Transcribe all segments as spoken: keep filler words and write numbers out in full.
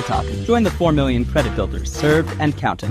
talk. Join the four million credit builders served and counting.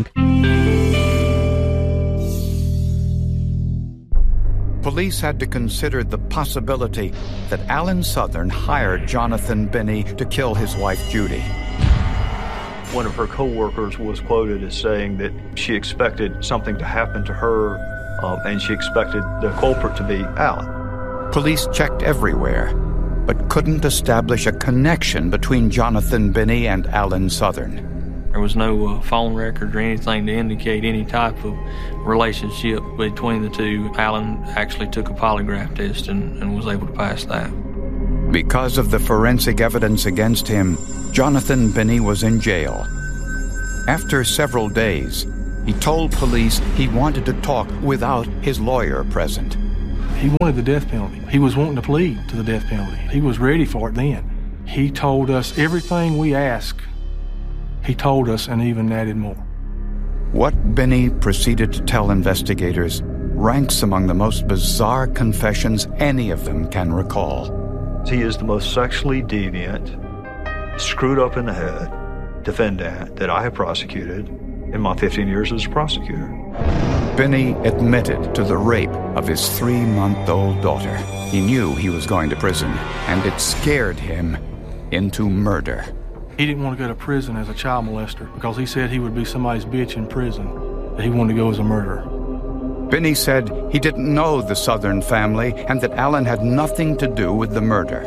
Police had to consider the possibility that Alan Southern hired Jonathan Binney to kill his wife, Judy. One of her co-workers was quoted as saying that she expected something to happen to her, uh, and she expected the culprit to be Alan. Police checked everywhere, but couldn't establish a connection between Jonathan Binney and Alan Southern. There was no uh, phone record or anything to indicate any type of relationship between the two. Alan actually took a polygraph test and, and was able to pass that. Because of the forensic evidence against him, Jonathan Binney was in jail. After several days, he told police he wanted to talk without his lawyer present. He wanted the death penalty. He was wanting to plead to the death penalty. He was ready for it then. He told us everything we asked. He told us and even added more. What Binney proceeded to tell investigators ranks among the most bizarre confessions any of them can recall. He is the most sexually deviant, screwed up in the head defendant that I have prosecuted in my fifteen years as a prosecutor. Binney admitted to the rape of his three-month-old daughter. He knew he was going to prison, and it scared him into murder. He didn't want to go to prison as a child molester because he said he would be somebody's bitch in prison, that he wanted to go as a murderer. Binney said he didn't know the Southern family and that Alan had nothing to do with the murder.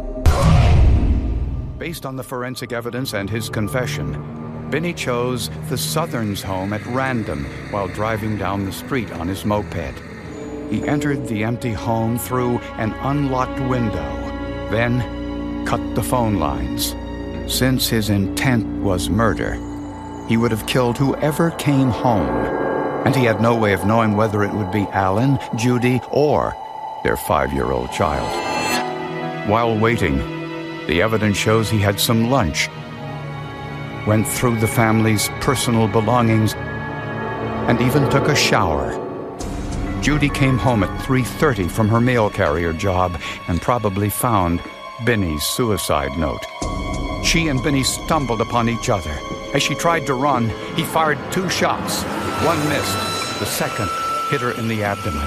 Based on the forensic evidence and his confession, Binney chose the Southern's home at random while driving down the street on his moped. He entered the empty home through an unlocked window, then cut the phone lines. Since his intent was murder, he would have killed whoever came home, and he had no way of knowing whether it would be Alan, Judy, or their five-year-old child. While waiting, the evidence shows he had some lunch, went through the family's personal belongings, and even took a shower. Judy came home at three thirty from her mail carrier job and probably found Binney's suicide note. She and Binney stumbled upon each other. As she tried to run, he fired two shots. One missed. The second hit her in the abdomen.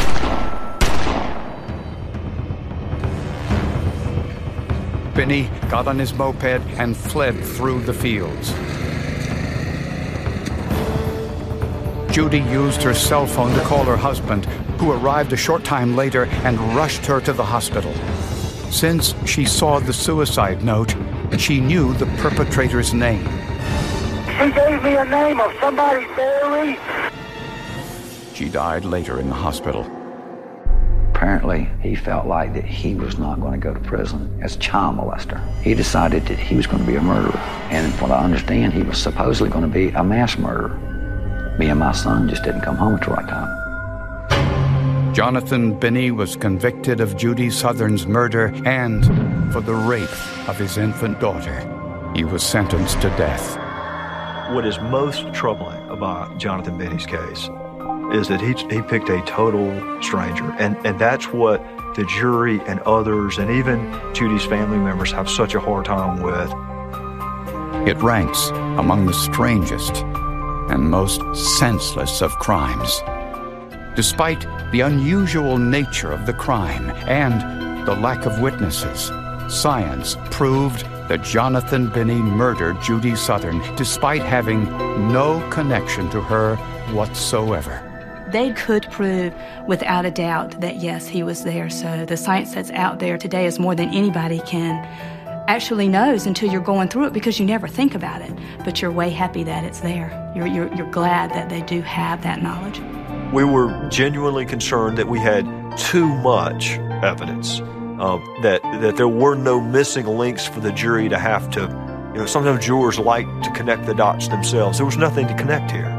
Binney got on his moped and fled through the fields. Judy used her cell phone to call her husband, who arrived a short time later and rushed her to the hospital. Since she saw the suicide note, she knew the perpetrator's name. She gave me a name of somebody, Barry. She died later in the hospital. Apparently, he felt like that he was not going to go to prison as a child molester. He decided that he was going to be a murderer. And from what I understand, he was supposedly going to be a mass murderer. Me and my son just didn't come home at the right time. Jonathan Binney was convicted of Judy Southern's murder and for the rape of his infant daughter. He was sentenced to death. What is most troubling about Jonathan Binney's case is that he he picked a total stranger, and, and that's what the jury and others and even Judy's family members have such a hard time with. It ranks among the strangest and most senseless of crimes. Despite the unusual nature of the crime and the lack of witnesses, science proved that Jonathan Binney murdered Judy Southern despite having no connection to her whatsoever. They could prove without a doubt that, yes, he was there. So the science that's out there today is more than anybody can actually knows until you're going through it, because you never think about it. But you're way happy that it's there. You're, you're, you're glad that they do have that knowledge. We were genuinely concerned that we had too much evidence, uh, that that there were no missing links for the jury to have to, you know, sometimes jurors like to connect the dots themselves. There was nothing to connect here.